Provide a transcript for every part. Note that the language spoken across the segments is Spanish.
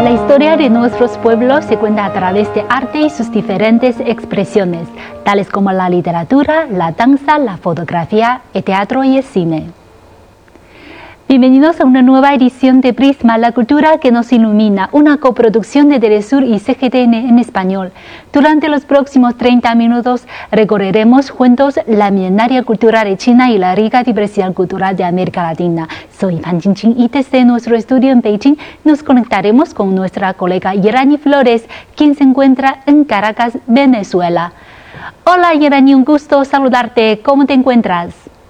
La historia de nuestros pueblos se cuenta a través de arte y sus diferentes expresiones, tales como la literatura, la danza, la fotografía, el teatro y el cine. Bienvenidos a una nueva edición de Prisma, la cultura que nos ilumina, una coproducción de Telesur y CGTN en español. Durante los próximos 30 minutos recorreremos juntos la milenaria cultura de China y la rica diversidad cultural de América Latina. Soy Fan Jingjing y desde nuestro estudio en Beijing nos conectaremos con nuestra colega Yerani Flores, quien se encuentra en Caracas, Venezuela. Hola Yerani, un gusto saludarte. ¿Cómo te encuentras?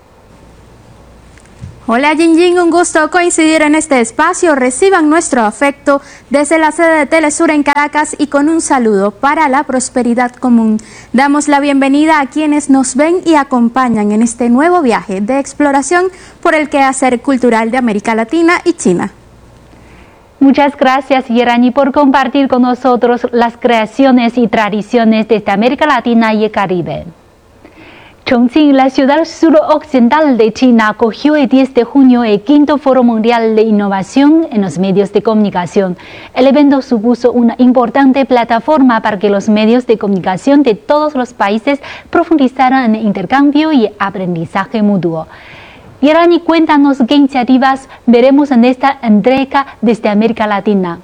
Hola Jingjing, un gusto coincidir en este espacio. Reciban nuestro afecto desde la sede de Telesur en Caracas y con un saludo para la prosperidad común. Damos la bienvenida a quienes nos ven y acompañan en este nuevo viaje de exploración por el quehacer cultural de América Latina y China. Muchas gracias, Yerani, por compartir con nosotros las creaciones y tradiciones desde América Latina y el Caribe. Chongqing, la ciudad suroccidental de China, acogió el 10 de junio el quinto Foro Mundial de Innovación en los Medios de Comunicación. El evento supuso una importante plataforma para que los medios de comunicación de todos los países profundizaran en el intercambio y aprendizaje mutuo. Yerani, cuéntanos qué iniciativas veremos en esta entrega desde América Latina.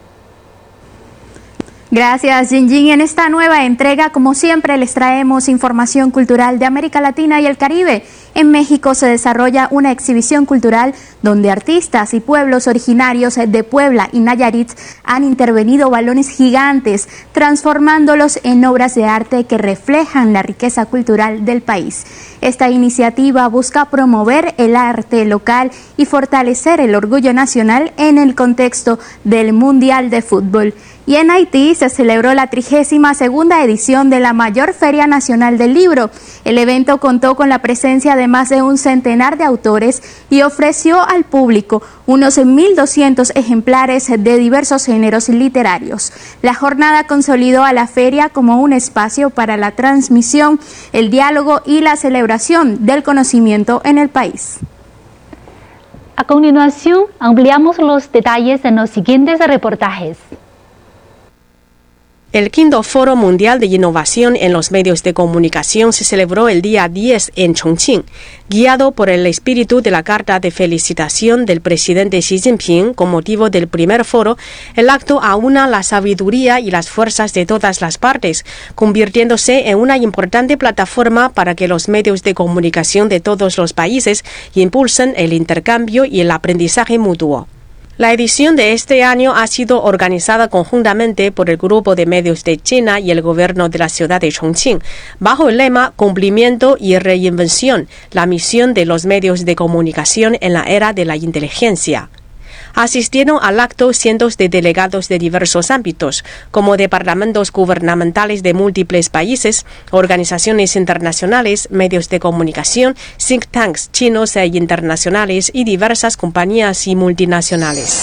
Gracias, Jingjing. En esta nueva entrega, como siempre, les traemos información cultural de América Latina y el Caribe. En México se desarrolla una exhibición cultural donde artistas y pueblos originarios de Puebla y Nayarit han intervenido balones gigantes, transformándolos en obras de arte que reflejan la riqueza cultural del país. Esta iniciativa busca promover el arte local y fortalecer el orgullo nacional en el contexto del Mundial de Fútbol. Y en Haití se celebró la 32ª edición de la mayor Feria Nacional del Libro. El evento contó con la presencia de más de un centenar de autores y ofreció al público unos 1.200 ejemplares de diversos géneros literarios. La jornada consolidó a la feria como un espacio para la transmisión, el diálogo y la celebración del conocimiento en el país. A continuación, ampliamos los detalles en los siguientes reportajes. El quinto Foro Mundial de Innovación en los Medios de Comunicación se celebró el día 10 en Chongqing. Guiado por el espíritu de la carta de felicitación del presidente Xi Jinping con motivo del primer foro, el acto aúna la sabiduría y las fuerzas de todas las partes, convirtiéndose en una importante plataforma para que los medios de comunicación de todos los países impulsen el intercambio y el aprendizaje mutuo. La edición de este año ha sido organizada conjuntamente por el Grupo de Medios de China y el Gobierno de la ciudad de Chongqing, bajo el lema Cumplimiento y Reinvención, la misión de los medios de comunicación en la era de la inteligencia. Asistieron al acto cientos de delegados de diversos ámbitos, como departamentos gubernamentales de múltiples países, organizaciones internacionales, medios de comunicación, think tanks chinos e internacionales y diversas compañías y multinacionales.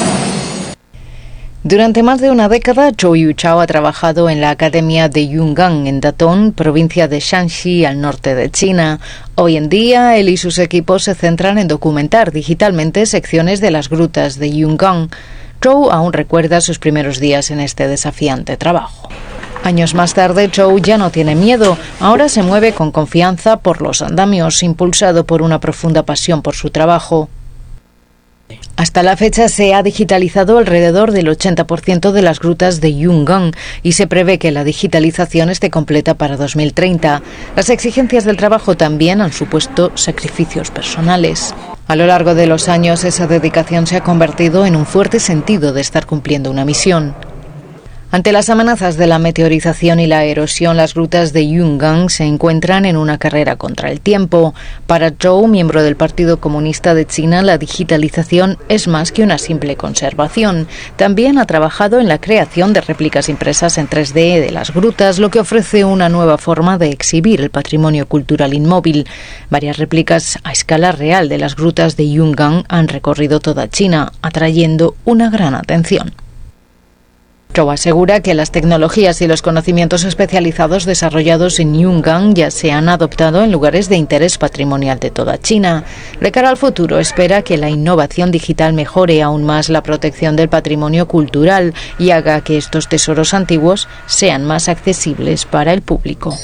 Durante más de una década, Zhou Yuchao ha trabajado en la Academia de Yungan, en Datong, provincia de Shanxi, al norte de China. Hoy en día, él y sus equipos se centran en documentar digitalmente secciones de las grutas de Yungan. Zhou aún recuerda sus primeros días en este desafiante trabajo. Años más tarde, Zhou ya no tiene miedo. Ahora se mueve con confianza por los andamios, impulsado por una profunda pasión por su trabajo. Hasta la fecha se ha digitalizado alrededor del 80% de las grutas de Yungan y se prevé que la digitalización esté completa para 2030. Las exigencias del trabajo también han supuesto sacrificios personales. A lo largo de los años, esa dedicación se ha convertido en un fuerte sentido de estar cumpliendo una misión. Ante las amenazas de la meteorización y la erosión, las grutas de Yungan se encuentran en una carrera contra el tiempo. Para Zhou, miembro del Partido Comunista de China, la digitalización es más que una simple conservación. También ha trabajado en la creación de réplicas impresas en 3D de las grutas, lo que ofrece una nueva forma de exhibir el patrimonio cultural inmóvil. Varias réplicas a escala real de las grutas de Yungan han recorrido toda China, atrayendo una gran atención. Zhou asegura que las tecnologías y los conocimientos especializados desarrollados en Yungan ya se han adoptado en lugares de interés patrimonial de toda China. De cara al futuro, espera que la innovación digital mejore aún más la protección del patrimonio cultural y haga que estos tesoros antiguos sean más accesibles para el público.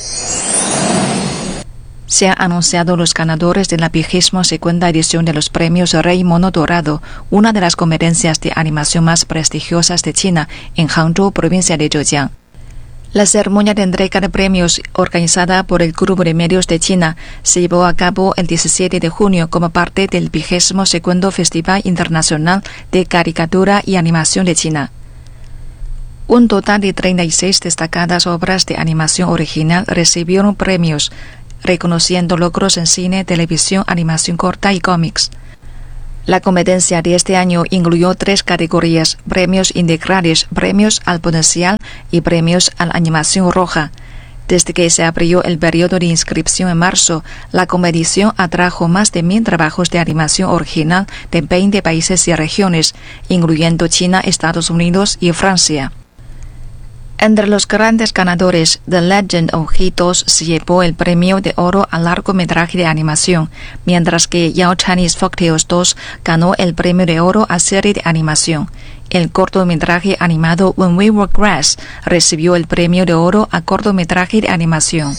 Se han anunciado los ganadores de la 22ª edición de los premios Rey Mono Dorado, una de las competencias de animación más prestigiosas de China, en Hangzhou, provincia de Zhejiang. La ceremonia de entrega de premios, organizada por el Grupo de Medios de China, se llevó a cabo el 17 de junio como parte del 22º Festival Internacional de Caricatura y Animación de China. Un total de 36 destacadas obras de animación original recibieron premios, reconociendo logros en cine, televisión, animación corta y cómics. La competencia de este año incluyó 3 categorías: premios integrales, premios al potencial y premios a la animación roja. Desde que se abrió el periodo de inscripción en marzo, la competición atrajo más de 1.000 trabajos de animación original de 20 países y regiones, incluyendo China, Estados Unidos y Francia. Entre los grandes ganadores, The Legend of He-2 se llevó el premio de oro al largometraje de animación, mientras que Yao Chinese Folktales 2 ganó el premio de oro a serie de animación. El cortometraje animado When We Were Grass recibió el premio de oro a cortometraje de animación.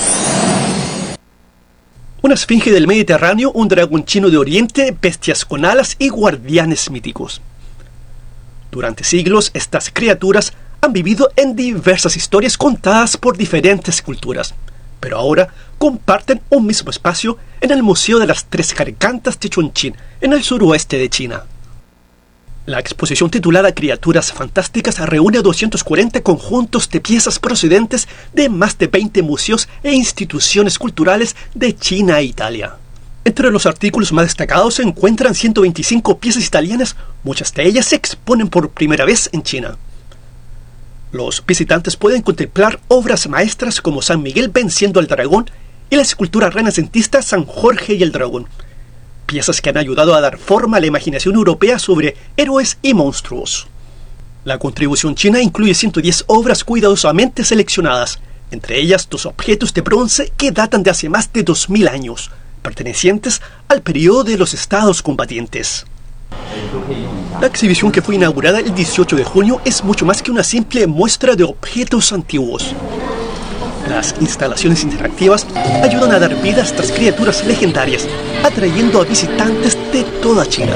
Una esfinge del Mediterráneo, un dragón chino de Oriente, bestias con alas y guardianes míticos. Durante siglos, estas criaturas han vivido en diversas historias contadas por diferentes culturas, pero ahora comparten un mismo espacio en el Museo de las Tres Gargantas de Chongqing, en el suroeste de China. La exposición titulada Criaturas Fantásticas reúne a 240 conjuntos de piezas procedentes de más de 20 museos e instituciones culturales de China e Italia. Entre los artículos más destacados se encuentran 125 piezas italianas, muchas de ellas se exponen por primera vez en China. Los visitantes pueden contemplar obras maestras como San Miguel venciendo al dragón y la escultura renacentista San Jorge y el dragón, piezas que han ayudado a dar forma a la imaginación europea sobre héroes y monstruos. La contribución china incluye 110 obras cuidadosamente seleccionadas, entre ellas 2 objetos de bronce que datan de hace más de 2000 años, pertenecientes al periodo de los estados combatientes. La exhibición, que fue inaugurada el 18 de junio, es mucho más que una simple muestra de objetos antiguos. Las instalaciones interactivas ayudan a dar vida a estas criaturas legendarias, atrayendo a visitantes de toda China.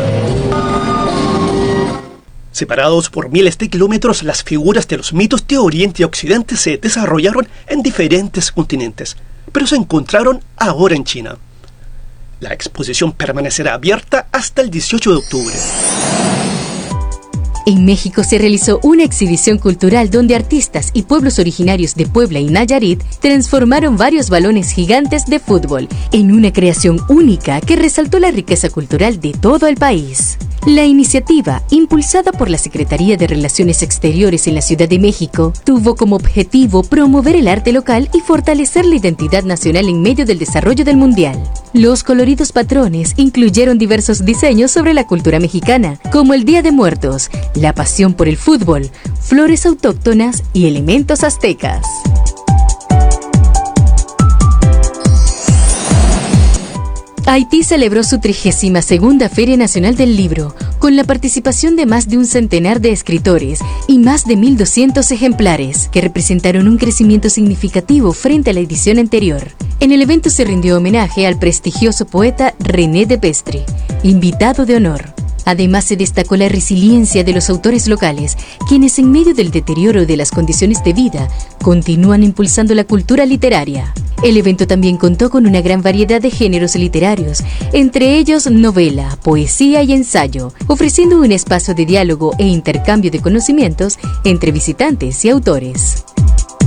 Separados por miles de kilómetros, las figuras de los mitos de Oriente y Occidente se desarrollaron en diferentes continentes, pero se encontraron ahora en China. La exposición permanecerá abierta hasta el 18 de octubre. En México se realizó una exhibición cultural donde artistas y pueblos originarios de Puebla y Nayarit transformaron varios balones gigantes de fútbol en una creación única que resaltó la riqueza cultural de todo el país. La iniciativa, impulsada por la Secretaría de Relaciones Exteriores en la Ciudad de México, tuvo como objetivo promover el arte local y fortalecer la identidad nacional en medio del desarrollo del Mundial. Los coloridos patrones incluyeron diversos diseños sobre la cultura mexicana, como el Día de Muertos, la pasión por el fútbol, flores autóctonas y elementos aztecas. Haití celebró su 32ª Feria Nacional del Libro, con la participación de más de un centenar de escritores y más de 1.200 ejemplares, que representaron un crecimiento significativo frente a la edición anterior. En el evento se rindió homenaje al prestigioso poeta René de Pestre, invitado de honor. Además, se destacó la resiliencia de los autores locales, quienes en medio del deterioro de las condiciones de vida, continúan impulsando la cultura literaria. El evento también contó con una gran variedad de géneros literarios, entre ellos novela, poesía y ensayo, ofreciendo un espacio de diálogo e intercambio de conocimientos entre visitantes y autores.